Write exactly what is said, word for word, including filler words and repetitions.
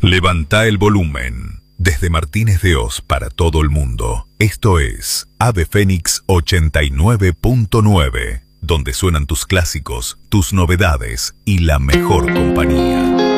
Levanta el volumen. Desde Martínez de Oz para todo el mundo. Esto es Ave Fénix ochenta y nueve punto nueve, donde suenan tus clásicos, tus novedades y la mejor compañía.